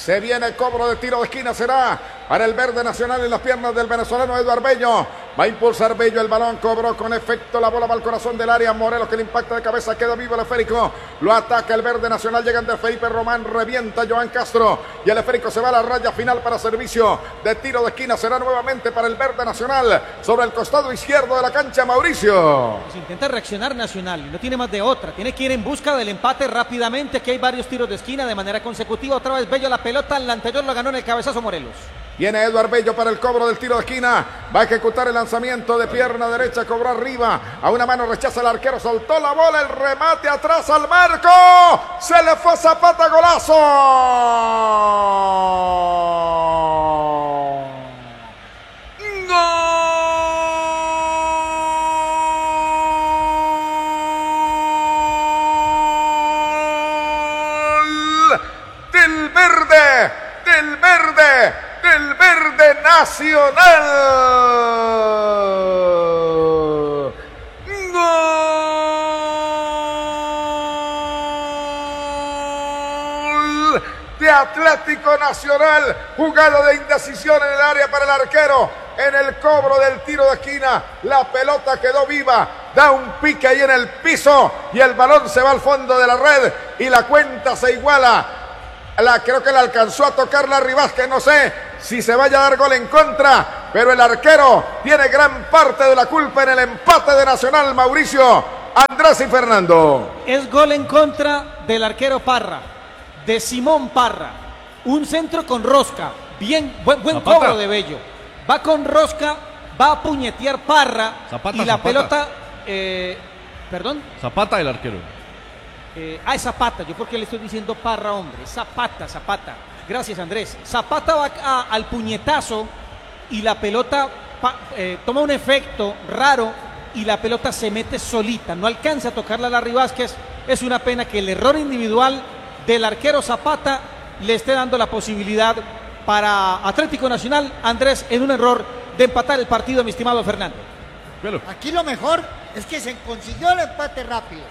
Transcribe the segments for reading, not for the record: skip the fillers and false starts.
Se viene cobro de tiro de esquina, será para el Verde Nacional en las piernas del venezolano Eduard Bello. Va a impulsar Bello el balón, cobró con efecto, la bola va al corazón del área. Morelos que le impacta de cabeza, queda vivo el esférico. Lo ataca el Verde Nacional, llega ante Felipe Román, revienta Joan Castro. Y el esférico se va a la raya final para servicio de tiro de esquina. Será nuevamente para el Verde Nacional sobre el costado izquierdo de la cancha, Mauricio. Pues intenta reaccionar Nacional, no tiene más de otra. Tiene que ir en busca del empate rápidamente, que hay varios tiros de esquina de manera consecutiva. Otra vez Bello la pelota, el anterior lo ganó en el cabezazo Morelos. Viene Eduard Bello para el cobro del tiro de esquina. Va a ejecutar el lanzamiento de pierna derecha. Cobró arriba. A una mano rechaza el arquero. Soltó la bola. El remate atrás al marco. Se le fue Zapata. Golazo. Gol del Verde. Del Verde. Del Verde Nacional. Gol de Atlético Nacional. Jugada de indecisión en el área para el arquero. En el cobro del tiro de esquina, la pelota quedó viva. Da un pique ahí en el piso y el balón se va al fondo de la red y la cuenta se iguala. Creo que le alcanzó a tocar Larry Vázquez, no sé si se vaya a dar gol en contra, pero el arquero tiene gran parte de la culpa en el empate de Nacional, Mauricio, Andrés y Fernando. Es gol en contra del arquero Parra, de Simón Parra. Un centro con rosca, buen cobro de Bello. Va con rosca, va a puñetear Parra y la pelota... ¿Perdón? Zapata el arquero. Es Zapata, yo porque le estoy diciendo Parra, hombre, Zapata. Gracias, Andrés. Zapata va al puñetazo y la pelota toma un efecto raro y la pelota se mete solita, no alcanza a tocarla a Larry Vázquez. Es una pena que el error individual del arquero Zapata le esté dando la posibilidad para Atlético Nacional, Andrés, en un error de empatar el partido, mi estimado Fernando. Aquí lo mejor es que se consiguió el empate rápido.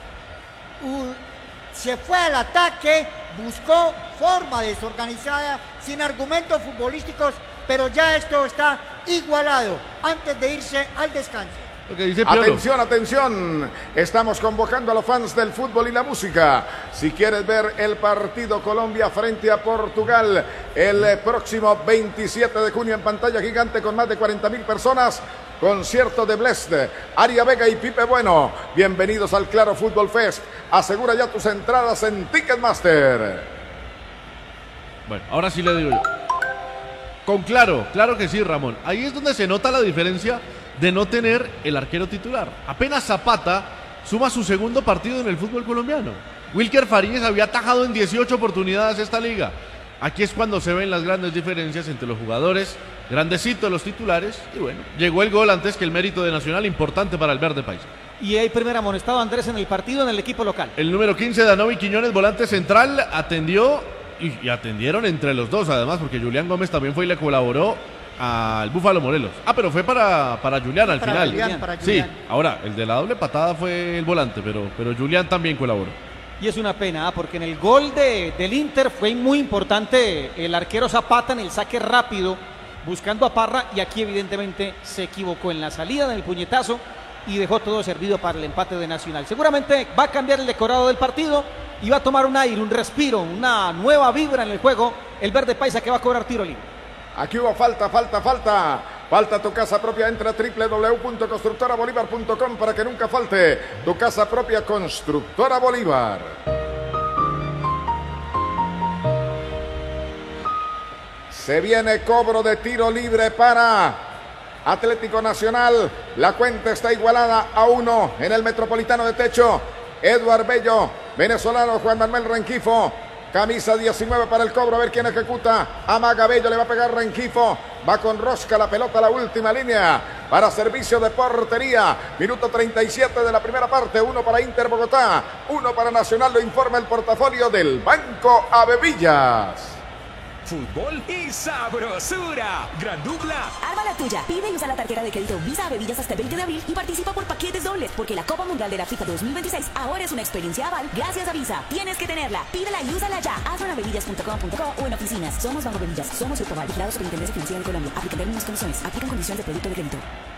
Se fue al ataque, buscó forma desorganizada, sin argumentos futbolísticos, pero ya esto está igualado antes de irse al descanso. Atención, estamos convocando a los fans del fútbol y la música. Si quieres ver el partido Colombia frente a Portugal el próximo 27 de junio en pantalla gigante con más de 40,000 personas, concierto de Blessed, Aria Vega y Pipe Bueno. Bienvenidos al Claro Fútbol Fest. Asegura ya tus entradas en Ticketmaster. Bueno, ahora sí le digo yo. Con claro que sí, Ramón. Ahí es donde se nota la diferencia de no tener el arquero titular. Apenas Zapata suma su segundo partido en el fútbol colombiano. Wilker Farías había atajado en 18 oportunidades esta liga. Aquí es cuando se ven las grandes diferencias entre los jugadores, grandecitos los titulares, y bueno, llegó el gol antes que el mérito de Nacional, importante para el Verde Paisa. Y hay primer amonestado Andrés en el partido en el equipo local. El número 15, Danovi Quiñones, volante central, atendió y atendieron entre los dos, además, porque Julián Gómez también fue y le colaboró al Búfalo Morelos. Ah, pero fue para Julián al final. Sí, ahora, el de la doble patada fue el volante, pero Julián también colaboró. Y es una pena, porque en el gol del Inter fue muy importante el arquero Zapata en el saque rápido, buscando a Parra, y aquí evidentemente se equivocó en la salida del puñetazo y dejó todo servido para el empate de Nacional. Seguramente va a cambiar el decorado del partido y va a tomar un aire, un respiro, una nueva vibra en el juego, el Verde Paisa, que va a cobrar tiro libre. Aquí hubo falta. Falta tu casa propia. Entra a www.constructorabolívar.com para que nunca falte tu casa propia, Constructora Bolívar. Se viene cobro de tiro libre para Atlético Nacional. La cuenta está igualada a 1 en el Metropolitano de Techo. Eduard Bello, venezolano, Juan Manuel Rengifo. Camisa 19 para el cobro, a ver quién ejecuta. Amaga Bello, le va a pegar Rengifo. Va con rosca la pelota a la última línea para servicio de portería. Minuto 37 de la primera parte. 1 para Inter Bogotá, 1 para Nacional. Lo informa el portafolio del Banco Avevillas. fútbol y sabrosura. Gran dupla. Arma la tuya. Pide y usa la tarjeta de crédito Visa a bebidas hasta el 20 de abril y participa por paquetes dobles, porque la Copa Mundial de la FIFA 2026 ahora es una experiencia aval gracias a Visa. Tienes que tenerla. Pídela y úsala ya. Hazlo en bebillas.com.co o en oficinas. Somos Banco Bebillas. Somos Grupal. Vigilados Superintendencia Financiera de Colombia. Aplican términos y condiciones. Aplican condiciones de producto de crédito.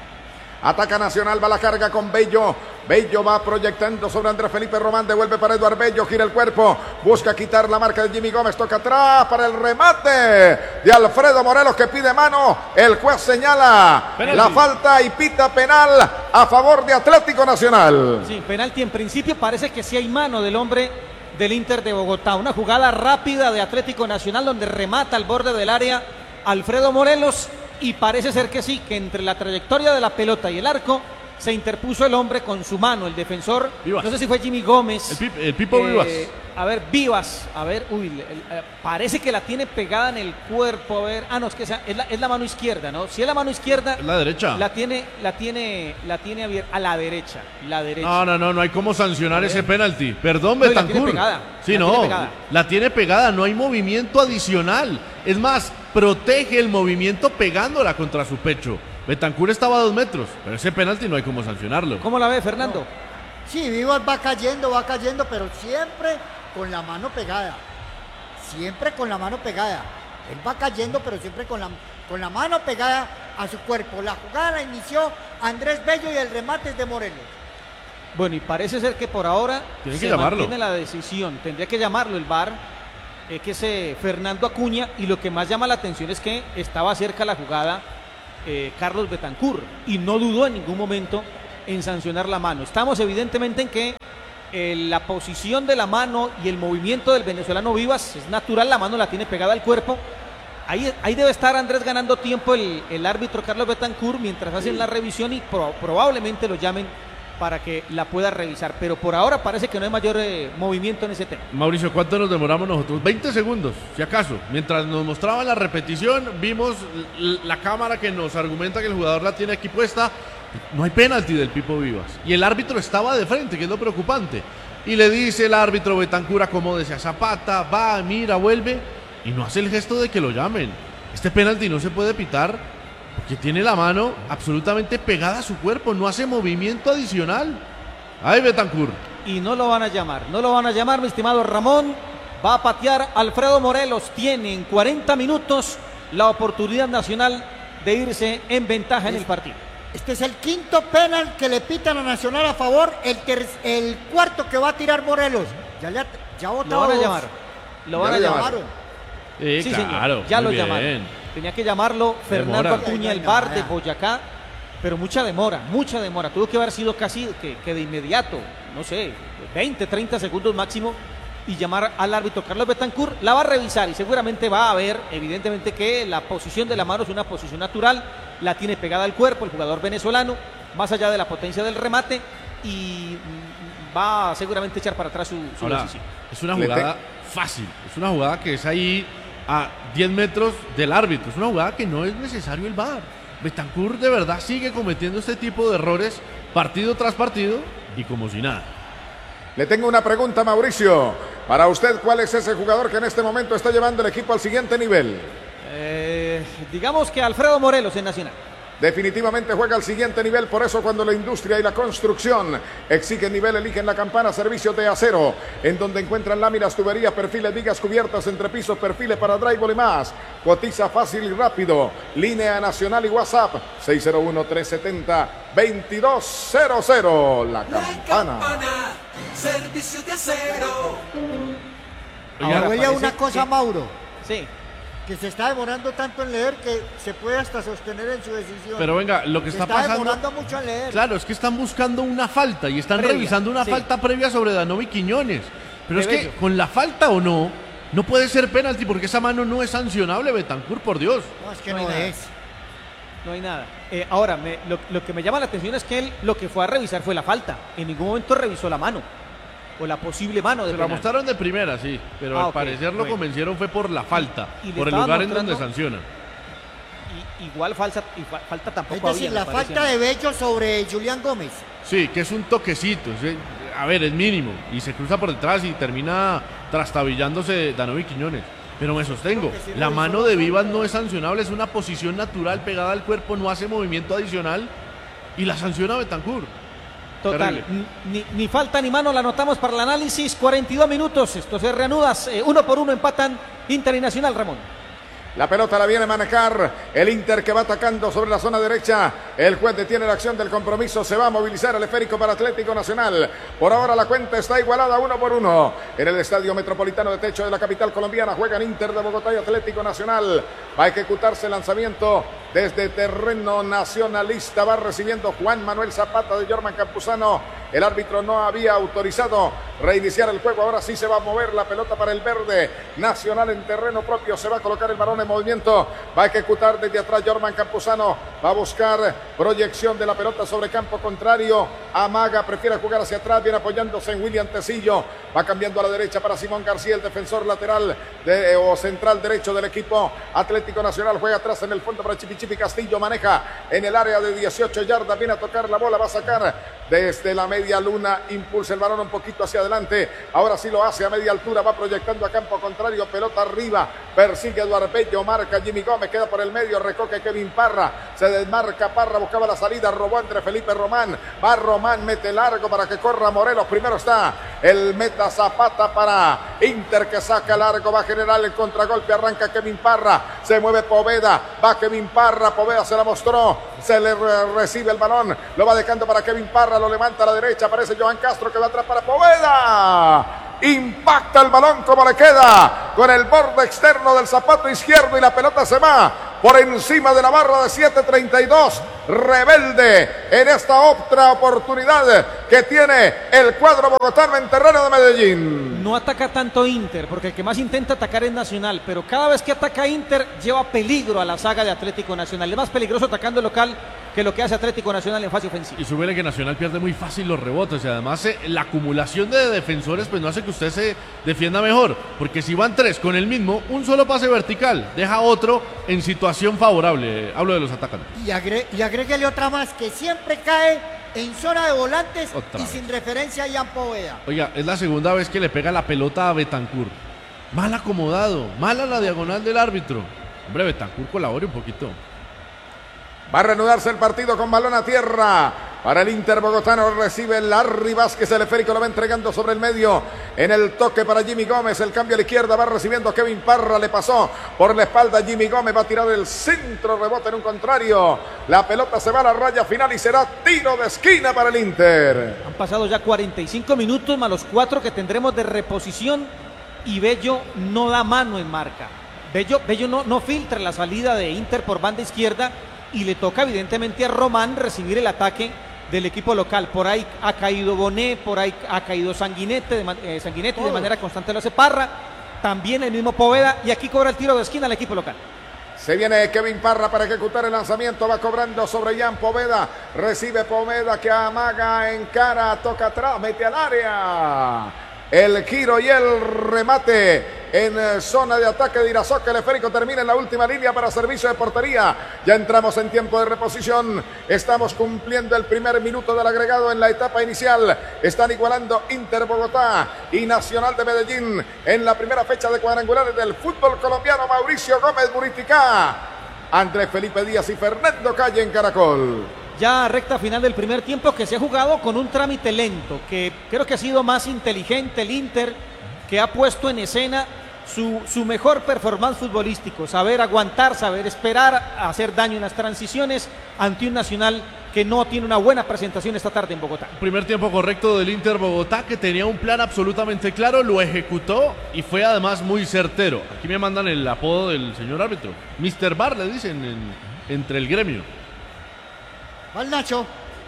Ataca Nacional, va la carga con Bello. Bello va proyectando sobre Andrés Felipe Román, devuelve para Eduardo Bello, gira el cuerpo, busca quitar la marca de Jimmy Gómez, toca atrás para el remate de Alfredo Morelos que pide mano. El juez señala penalti, la falta y pita penal a favor de Atlético Nacional. Sí, penalti en principio, parece que sí hay mano del hombre del Inter de Bogotá. Una jugada rápida de Atlético Nacional donde remata al borde del área Alfredo Morelos. Y parece ser que sí, que entre la trayectoria de la pelota y el arco se interpuso el hombre con su mano, el defensor. Vivas. No sé si fue Jimmy Gómez. El Pipo Vivas. A ver, Vivas. A ver, parece que la tiene pegada en el cuerpo. A ver, no, es que es la mano izquierda, ¿no? Si es la mano izquierda. La derecha. La tiene abierta a la derecha. No hay cómo sancionar ese penalti. Perdón, No, y Betancur. la tiene pegada. Sí, la tiene pegada, no hay movimiento adicional. Es más, protege el movimiento pegándola contra su pecho. Betancur estaba a 2 metros, pero ese penalti no hay cómo sancionarlo. ¿Cómo la ve, Fernando? Sí, Vivas va cayendo, pero siempre con la mano pegada. Siempre con la mano pegada. Él va cayendo, pero siempre con la mano pegada a su cuerpo. La jugada la inició Andrés Bello y el remate es de Morelos. Bueno, y parece ser que por ahora Tienen se que llamarlo. mantiene la decisión. Tendría que llamarlo el VAR, que es Fernando Acuña, y lo que más llama la atención es que estaba cerca la jugada Carlos Betancur y no dudó en ningún momento en sancionar la mano. Estamos evidentemente en que la posición de la mano y el movimiento del venezolano Vivas es natural, la mano la tiene pegada al cuerpo. Ahí debe estar Andrés ganando tiempo el árbitro Carlos Betancur mientras hacen la revisión y probablemente lo llamen para que la pueda revisar, pero por ahora parece que no hay mayor movimiento en ese tema. Mauricio, ¿cuánto nos demoramos nosotros? 20 segundos, si acaso. Mientras nos mostraban la repetición, vimos la cámara que nos argumenta que el jugador la tiene aquí puesta. No hay penalti del Pipo Vivas. Y el árbitro estaba de frente, que es lo preocupante. Y le dice el árbitro Betancur, acomódese a Zapata, va, mira, vuelve. Y no hace el gesto de que lo llamen. Este penalti no se puede pitar porque tiene la mano absolutamente pegada a su cuerpo, no hace movimiento adicional. ¡Ay, Betancur! Y no lo van a llamar, mi estimado Ramón. Va a patear Alfredo Morelos. Tiene en 40 minutos la oportunidad Nacional de irse en ventaja en el partido. Este es el quinto penal que le pitan a Nacional a favor, el cuarto que va a tirar Morelos. Ya Lo van a llamar. Lo van a llamar. Sí, claro, señor, ya lo muy bien. llamaron. Tenía que llamarlo Fernando Demora. Acuña, el VAR de Boyacá, pero mucha demora. Tuvo que haber sido casi que de inmediato, no sé, 20, 30 segundos máximo, y llamar al árbitro Carlos Betancur. La va a revisar y seguramente va a ver, evidentemente, que la posición de la mano es una posición natural, la tiene pegada al cuerpo el jugador venezolano, más allá de la potencia del remate, y va a seguramente echar para atrás su Ahora, decisión. es una jugada fácil, es una jugada que es ahí a 10 metros del árbitro, es una jugada que no es necesario el VAR. Betancur de verdad sigue cometiendo este tipo de errores partido tras partido y como si nada. Le tengo una pregunta, Mauricio. Para usted, ¿cuál es ese jugador que en este momento está llevando el equipo al siguiente nivel? Digamos que Alfredo Morelos en Nacional. Definitivamente juega al siguiente nivel, por eso cuando la industria y la construcción exigen nivel, eligen la Campana Servicios de Acero, en donde encuentran láminas, tuberías, perfiles, vigas cubiertas, entrepisos, perfiles para drywall y más. Cotiza fácil y rápido. Línea nacional y WhatsApp 601-370-2200. La Campana. Servicios de Acero. Ahora huele a parece una cosa, que- Mauro, Sí. que se está demorando tanto en leer que se puede hasta sostener en su decisión. Pero venga, lo que se está pasando... demorando mucho en leer. Claro, es que están buscando una falta y están Previa, revisando una sí. falta previa sobre Danovi Quiñones. Pero De es que Bello. con la falta o no puede ser penalti porque esa mano no es sancionable, Betancur, por Dios. No, es que No no, hay nada. es. No hay nada. Ahora, lo que me llama la atención es que él lo que fue a revisar fue la falta. En ningún momento revisó la mano. O la posible mano de Se la penal. mostraron de primera, sí, pero al Ok, parecer lo bueno. convencieron fue por la falta, Y le por el estaban lugar en donde mostrando- sanciona. Igual falta tampoco Es decir, había, la me parece falta a mí. de Bello sobre Julián Gómez. Sí, que es un toquecito, a ver, es mínimo, y se cruza por detrás y termina trastabillándose Danovi Quiñones. Pero me sostengo, Creo que sí la lo mano hizo de Lozano. Vivas no es sancionable, es una posición natural pegada al cuerpo, no hace movimiento adicional y la sanciona Bentancur. Total, Terrible. ni falta ni mano, la anotamos para el análisis. 42 minutos, esto se reanuda, 1-1 empatan Inter y Nacional, Ramón. La pelota la viene a manejar el Inter, que va atacando sobre la zona derecha. El juez detiene la acción del compromiso. Se va a movilizar el esférico para Atlético Nacional. Por ahora la cuenta está igualada 1-1. En el Estadio Metropolitano de Techo de la capital colombiana juegan Inter de Bogotá y Atlético Nacional. Va a ejecutarse el lanzamiento desde terreno nacionalista. Va recibiendo Juan Manuel Zapata de Jorman Campuzano. El árbitro no había autorizado reiniciar el juego. Ahora sí se va a mover la pelota para el verde. Nacional en terreno propio. Se va a colocar el balón en movimiento. Va a ejecutar desde atrás Jorman Campuzano. Va a buscar proyección de la pelota sobre campo contrario. Amaga, prefiere jugar hacia atrás. Viene apoyándose en William Tecillo. Va cambiando a la derecha para Simón García, el defensor lateral o central derecho del equipo Atlético Nacional. Juega atrás en el fondo para Chipi Castillo. Maneja en el área de 18 yardas. Viene a tocar la bola. Va a sacar desde la media luna. Impulsa el balón un poquito hacia adelante. Ahora sí lo hace a media altura. Va proyectando a campo contrario. Pelota arriba. Persigue Eduardo Bello. Marca Jimmy Gómez. Queda por el medio. Recoge Kevin Parra. Se desmarca Parra. Buscaba la salida. Robó entre Felipe Román. Va Román. Mete largo para que corra Morelos. Primero está el meta Zapata para Inter, que saca largo. Va a generar el contragolpe. Arranca Kevin Parra. Se mueve Poveda. Va Kevin Parra. Poveda se la mostró. Se le recibe el balón. Lo va dejando para Kevin Parra. Lo levanta a la derecha. Aparece Johan Castro, que va atrás para Poveda. Impacta el balón como le queda con el borde externo del zapato izquierdo y la pelota se va por encima de la barra de 7.32. Rebelde en esta otra oportunidad que tiene el cuadro bogotano en terreno de Medellín. No ataca tanto Inter, porque el que más intenta atacar es Nacional, pero cada vez que ataca Inter lleva peligro a la saga de Atlético Nacional. Es más peligroso atacando el local que lo que hace Atlético Nacional en fase ofensiva. Y súbele que Nacional pierde muy fácil los rebotes y además la acumulación de defensores pues no hace que usted se defienda mejor, porque si van tres con el mismo, un solo pase vertical deja otro en situación favorable. Hablo de los atacantes. Y agréguele otra más, que siempre cae en zona de volantes Otra y vez. sin referencia a Jan Poveda. Oiga, es la segunda vez que le pega la pelota a Bentancur. Mal acomodado, mala la diagonal del árbitro. Hombre, Bentancur colabore un poquito. Va a reanudarse el partido con balón a tierra. Para el Inter bogotano recibe Larry Vázquez, el esférico lo va entregando sobre el medio. En el toque para Jimmy Gómez, el cambio a la izquierda, va recibiendo Kevin Parra, le pasó por la espalda Jimmy Gómez, va a tirar el centro, rebote en un contrario. La pelota se va a la raya final y será tiro de esquina para el Inter. Han pasado ya 45 minutos más los 4 que tendremos de reposición y Bello no da mano en marca. Bello no filtra la salida de Inter por banda izquierda y le toca evidentemente a Román recibir el ataque del equipo local. Por ahí ha caído Bonet, por ahí ha caído Sanguinetti de manera constante lo hace Parra, también el mismo Poveda, y aquí cobra el tiro de esquina al equipo local. Se viene Kevin Parra para ejecutar el lanzamiento, va cobrando sobre Jan Poveda, recibe Poveda que amaga, encara, toca atrás, mete al área. El giro y el remate en zona de ataque de Irazoque. El esférico termina en la última línea para servicio de portería. Ya entramos en tiempo de reposición. Estamos cumpliendo el primer minuto del agregado en la etapa inicial. Están igualando Inter Bogotá y Nacional de Medellín en la primera fecha de cuadrangulares del fútbol colombiano. Mauricio Gómez Muriticá, Andrés Felipe Díaz y Fernando Calle en Caracol. Ya recta final del primer tiempo, que se ha jugado con un trámite lento, que creo que ha sido más inteligente el Inter, que ha puesto en escena su mejor performance futbolístico, saber aguantar, saber esperar, hacer daño en las transiciones ante un Nacional que no tiene una buena presentación esta tarde en Bogotá. Primer tiempo correcto del Inter Bogotá, que tenía un plan absolutamente claro, lo ejecutó y fue además muy certero. Aquí me mandan el apodo del señor árbitro, Mr. Bar, le dicen entre el gremio. Al Nacho.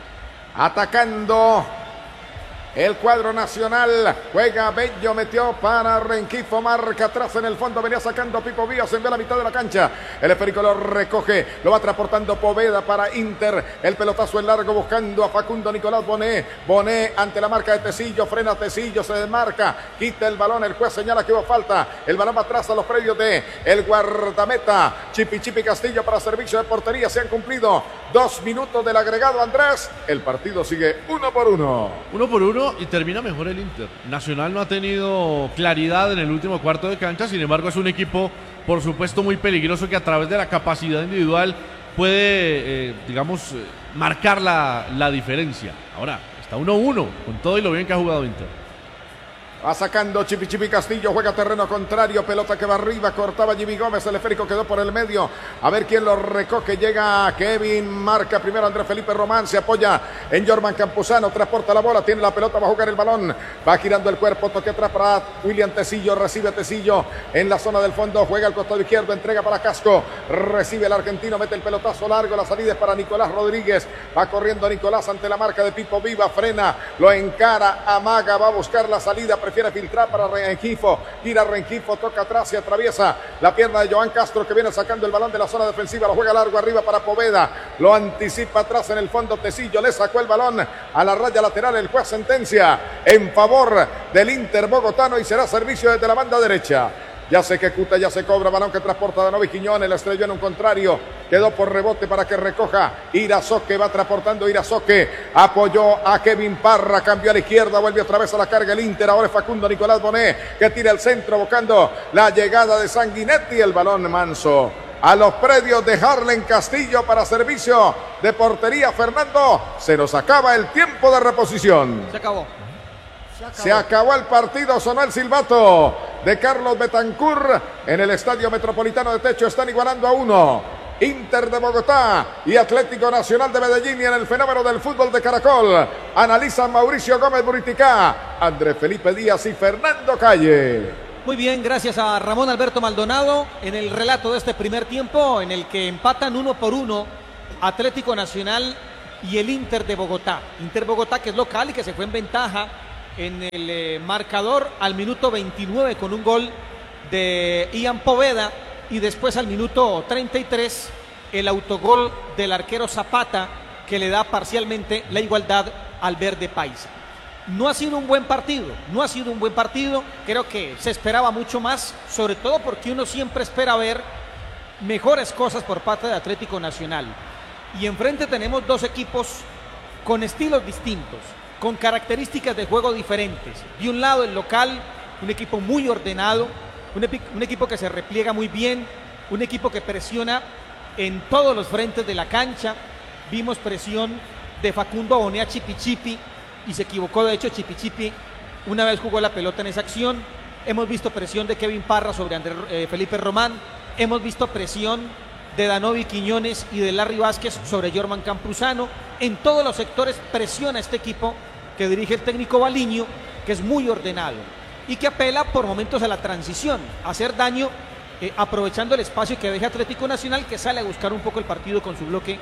Atacando el cuadro nacional, juega Bello, metió para Renquifo, marca atrás en el fondo, venía sacando Pipo Vías, envió a la mitad de la cancha, el esférico lo recoge, lo va transportando Poveda para Inter, el pelotazo en largo buscando a Facundo Nicolás Bonet ante la marca de Tecillo, frena Tecillo, se desmarca, quita el balón, el juez señala que hubo falta, el balón va atrás a los predios de el guardameta, Chipi Castillo para servicio de portería, se han cumplido 2 minutos del agregado, Andrés, el partido sigue 1-1. 1-1. 1 y termina mejor el Inter. Nacional no ha tenido claridad en el último cuarto de cancha, sin embargo es un equipo, por supuesto, muy peligroso que a través de la capacidad individual puede, marcar la diferencia. Ahora, está 1-1 con todo y lo bien que ha jugado Inter. Va sacando Chipi Castillo, juega terreno contrario, pelota que va arriba, cortaba Jimmy Gómez, el esférico quedó por el medio, a ver quién lo recoge, llega Kevin, marca primero Andrés Felipe Román, se apoya en Jorman Campuzano, transporta la bola, tiene la pelota, va a jugar el balón, va girando el cuerpo, toque atrás para William Tecillo, recibe Tecillo en la zona del fondo, juega al costado izquierdo, entrega para Casco, recibe el argentino, mete el pelotazo largo, la salida es para Nicolás Rodríguez, va corriendo Nicolás ante la marca de Pipo Viva, frena, lo encara, amaga, va a buscar la salida, prefiere filtrar para Rengifo, gira Rengifo, toca atrás y atraviesa la pierna de Joan Castro que viene sacando el balón de la zona defensiva, lo juega largo arriba para Poveda, lo anticipa atrás en el fondo Tecillo, le sacó el balón a la raya lateral, el juez sentencia en favor del Inter bogotano y será servicio desde la banda derecha. Ya se ejecuta, ya se cobra, balón que transporta Danovi Quiñones, la estrelló en un contrario, quedó por rebote para que recoja Irazoque, va transportando Irazoque, apoyó a Kevin Parra, cambió a la izquierda, vuelve otra vez a la carga el Inter, ahora es Facundo Nicolás Bonet, que tira el centro buscando la llegada de Sanguinetti, el balón manso a los predios de Harlen Castillo para servicio de portería. Fernando, se nos acaba el tiempo de reposición. Se acabó. Se acabó el partido, sonó el silbato de Carlos Betancur en el Estadio Metropolitano de Techo, están igualando a 1. Inter de Bogotá y Atlético Nacional de Medellín, y en el fenómeno del fútbol de Caracol analizan Mauricio Gómez Buriticá, Andrés Felipe Díaz y Fernando Calle. Muy bien, gracias a Ramón Alberto Maldonado en el relato de este primer tiempo en el que empatan 1-1 Atlético Nacional y el Inter de Bogotá. Inter Bogotá, que es local y que se fue en ventaja en el marcador al minuto 29 con un gol de Ian Poveda, y después al minuto 33 el autogol del arquero Zapata que le da parcialmente la igualdad al verde paisa. No ha sido un buen partido, creo que se esperaba mucho más, sobre todo porque uno siempre espera ver mejores cosas por parte de Atlético Nacional, y enfrente tenemos dos equipos con estilos distintos, con características de juego diferentes. De un lado el local, un equipo muy ordenado, un equipo que se repliega muy bien, un equipo que presiona en todos los frentes de la cancha. Vimos presión de Facundo Bonet a Chipi y se equivocó, de hecho Chipi una vez jugó la pelota en esa acción. Hemos visto presión de Kevin Parra sobre Andrés Felipe Román, hemos visto presión de Danovi Quiñones y de Larry Vázquez sobre Jorman Campuzano. En todos los sectores presiona este equipo que dirige el técnico Baliño, que es muy ordenado y que apela por momentos a la transición, a hacer daño, aprovechando el espacio que deja Atlético Nacional, que sale a buscar un poco el partido con su bloque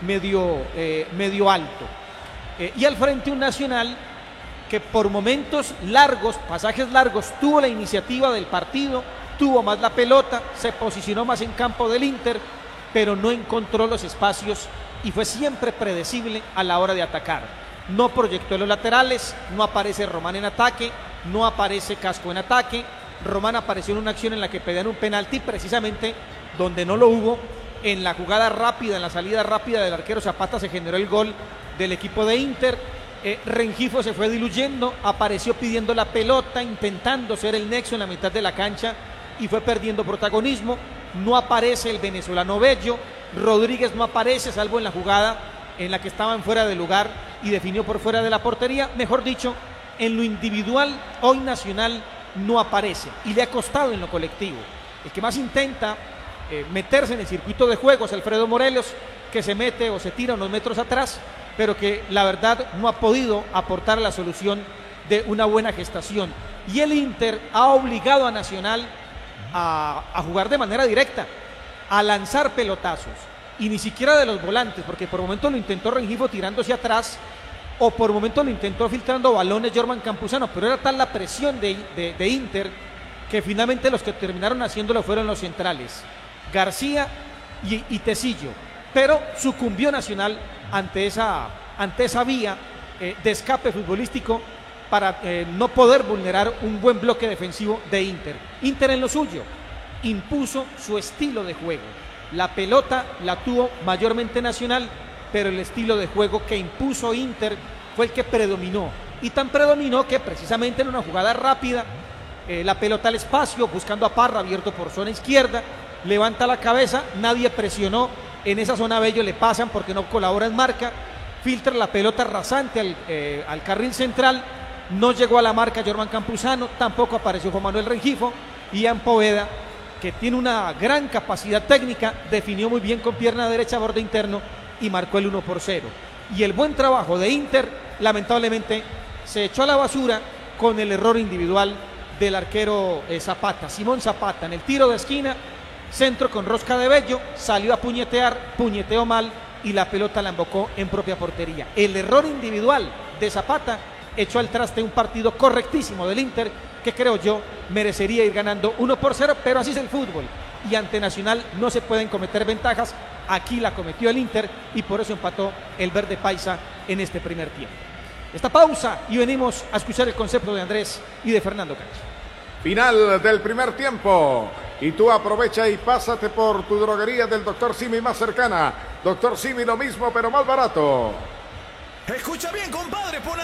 medio alto. Y al frente un Nacional que por momentos largos, pasajes largos, tuvo la iniciativa del partido, tuvo más la pelota, se posicionó más en campo del Inter, pero no encontró los espacios y fue siempre predecible a la hora de atacar. No proyectó en los laterales, no aparece Román en ataque, no aparece Casco en ataque. Román apareció en una acción en la que pedían un penalti, precisamente donde no lo hubo. En la jugada rápida, en la salida rápida del arquero Zapata se generó el gol del equipo de Inter. Rengifo se fue diluyendo, apareció pidiendo la pelota, intentando ser el nexo en la mitad de la cancha y fue perdiendo protagonismo. No aparece el venezolano Bello, Rodríguez no aparece, salvo en la jugada en la que estaban fuera de lugar y definió por fuera de la portería. Mejor dicho, en lo individual hoy Nacional no aparece y le ha costado en lo colectivo. El que más intenta meterse en el circuito de juego es Alfredo Morelos, que se mete o se tira unos metros atrás, pero que la verdad no ha podido aportar la solución de una buena gestación. Y el Inter ha obligado a Nacional a jugar de manera directa, a lanzar pelotazos, y ni siquiera de los volantes, porque por momentos lo intentó Rengifo tirándose atrás, o por momentos lo intentó filtrando balones Jorman Campuzano, pero era tal la presión de Inter que finalmente los que terminaron haciéndolo fueron los centrales, García y Tecillo, pero sucumbió Nacional ante esa vía de escape futbolístico para no poder vulnerar un buen bloque defensivo de Inter. Inter en lo suyo impuso su estilo de juego. La pelota la tuvo mayormente Nacional, pero el estilo de juego que impuso Inter fue el que predominó. y tan predominó que precisamente en una jugada rápida, la pelota al espacio, buscando a Parra, abierto por zona izquierda, levanta la cabeza, nadie presionó, en esa zona Bello le pasan porque no colabora en marca, filtra la pelota rasante al carril central, no llegó a la marca Jorman Campuzano, tampoco apareció Juan Manuel Rengifo, y Ian Poveda, que tiene una gran capacidad técnica, definió muy bien con pierna derecha, borde interno, y marcó el 1-0. Y el buen trabajo de Inter, lamentablemente, se echó a la basura con el error individual del arquero Zapata, Simón Zapata, en el tiro de esquina, centro con rosca de Bello, salió a puñetear, puñeteó mal y la pelota la embocó en propia portería. El error individual de Zapata echó al traste un partido correctísimo del Inter, que creo yo merecería ir ganando 1-0, pero así es el fútbol. Y ante Nacional no se pueden cometer ventajas. Aquí la cometió el Inter y por eso empató el verde paisa en este primer tiempo. Esta pausa y venimos a escuchar el concepto de Andrés y de Fernando Cancho. Final del primer tiempo. Y tú aprovecha y pásate por tu droguería del Dr. Simi más cercana. Dr. Simi, lo mismo pero más barato. Escucha bien, compadre, pon